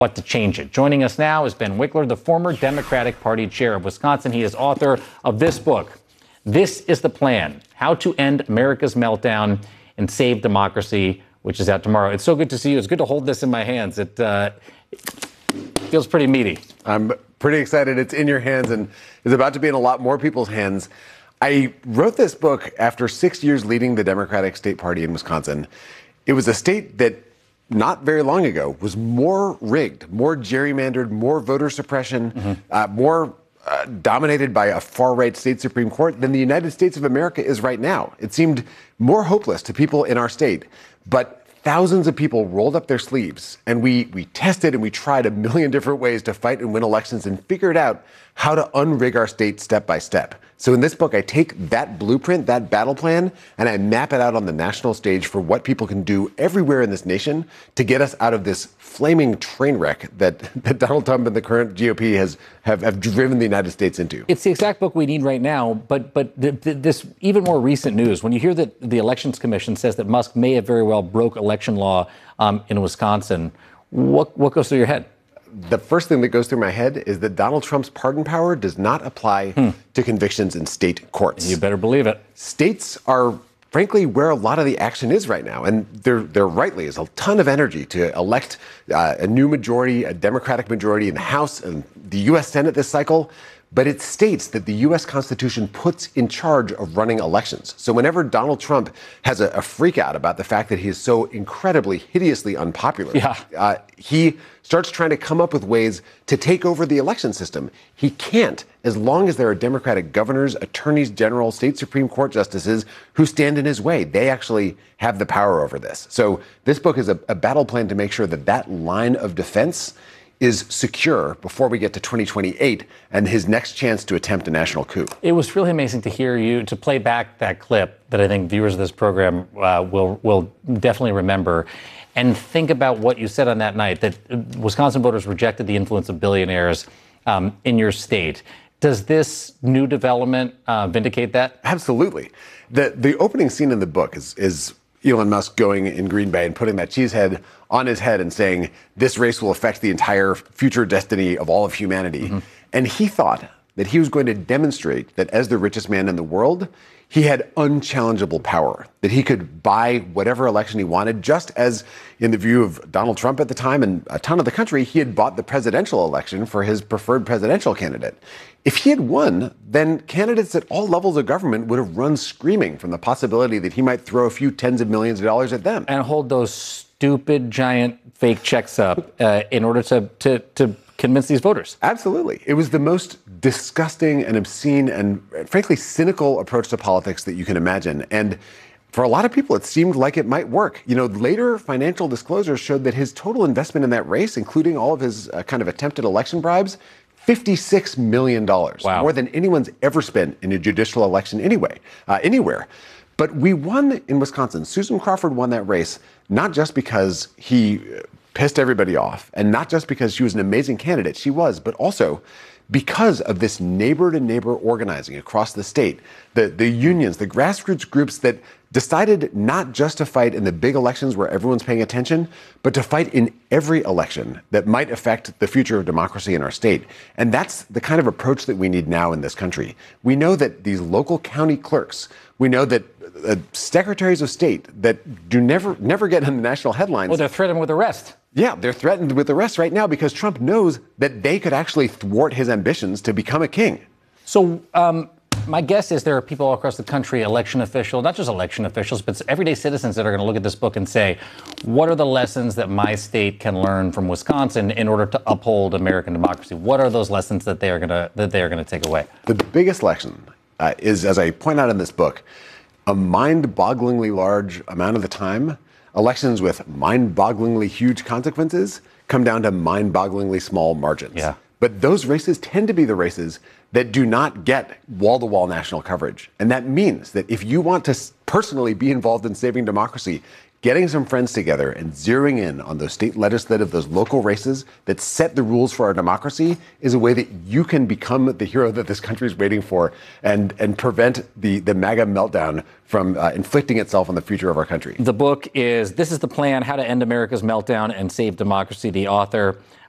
what to change it. Joining us now is Ben Wickler, the former Democratic Party chair of Wisconsin. He is author of this book, This is the Plan, How to End America's Meltdown and Save Democracy, which is out tomorrow. It's so good to see you. It's good to hold this in my hands. It feels pretty meaty. I'm pretty excited. It's in your hands and is about to be in a lot more people's hands. I wrote this book after 6 years leading the Democratic State Party in Wisconsin. It was a state that not very long ago was more rigged, more gerrymandered, more voter suppression, more dominated by a far-right state Supreme Court than the United States of America is right now. It seemed more hopeless to people in our state, but thousands of people rolled up their sleeves, and we tested and we tried a million different ways to fight and win elections and figured out how to unrig our state step by step. So in this book, I take that blueprint, that battle plan, and I map it out on the national stage for what people can do everywhere in this nation to get us out of this flaming train wreck that Donald Trump and the current GOP have driven the United States into. It's the exact book we need right now, but this even more recent news, when you hear that the Elections Commission says that Musk may have very well broke election law in Wisconsin, what goes through your head? The first thing that goes through my head is that Donald Trump's pardon power does not apply to convictions in state courts. You better believe it. States are, frankly, where a lot of the action is right now. And there rightly is a ton of energy to elect a new majority, a Democratic majority in the House and the U.S. Senate this cycle. But it's states that the U.S. Constitution puts in charge of running elections. So whenever Donald Trump has a freak out about the fact that he is so incredibly, hideously unpopular, he starts trying to come up with ways to take over the election system. He can't, as long as there are Democratic governors, attorneys general, state Supreme Court justices who stand in his way. They actually have the power over this. So this book is a battle plan to make sure that that line of defense is secure before we get to 2028 and his next chance to attempt a national coup. It was really amazing to hear you, to play back that clip that I think viewers of this program will definitely remember, and think about what you said on that night, that Wisconsin voters rejected the influence of billionaires in your state. Does this new development vindicate that? Absolutely. The opening scene in the book is Elon Musk going in Green Bay and putting that cheese head on his head and saying, this race will affect the entire future destiny of all of humanity. And he thought that he was going to demonstrate that as the richest man in the world, he had unchallengeable power, that he could buy whatever election he wanted, just as in the view of Donald Trump at the time and a ton of the country, he had bought the presidential election for his preferred presidential candidate. If he had won, then candidates at all levels of government would have run screaming from the possibility that he might throw a few tens of millions of dollars at them. And hold those stupid, giant fake checks up in order to convince these voters. Absolutely. It was the most disgusting and obscene and frankly cynical approach to politics that you can imagine. And for a lot of people, it seemed like it might work. You know, later financial disclosures showed that his total investment in that race, including all of his kind of attempted election bribes, $56 million. Wow. More than anyone's ever spent in a judicial election anywhere. But we won in Wisconsin. Susan Crawford won that race, not just because he pissed everybody off, and not just because she was an amazing candidate, she was, but also because of this neighbor-to-neighbor organizing across the state, the unions, the grassroots groups that decided not just to fight in the big elections where everyone's paying attention, but to fight in every election that might affect the future of democracy in our state. And that's the kind of approach that we need now in this country. We know that these local county clerks, we know that secretaries of state that do never get in the national headlines. Well, they're threatened with arrest. Yeah, they're threatened with arrest right now because Trump knows that they could actually thwart his ambitions to become a king. So my guess is there are people all across the country, election officials, not just election officials, but everyday citizens that are going to look at this book and say, what are the lessons that my state can learn from Wisconsin in order to uphold American democracy? What are those lessons that they are going to take away? The biggest lesson is, as I point out in this book, a mind-bogglingly large amount of the time, elections with mind-bogglingly huge consequences come down to mind-bogglingly small margins. Yeah. But those races tend to be the races that do not get wall-to-wall national coverage. And that means that if you want to personally be involved in saving democracy, getting some friends together and zeroing in on those state legislative, those local races that set the rules for our democracy is a way that you can become the hero that this country is waiting for and prevent the MAGA meltdown from inflicting itself on the future of our country. The book is This is the Plan, How to End America's Meltdown and Save Democracy. The author,